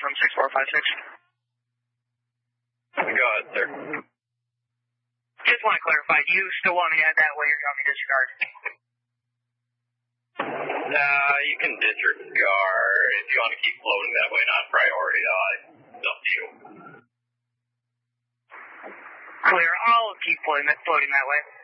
from 6456. Go ahead, sir. Just want to clarify, do you still want me to head that way or do you want me to disregard? You can disregard. If you want to keep floating that way, not priority, it's up to you. Clear, I'll keep floating that way.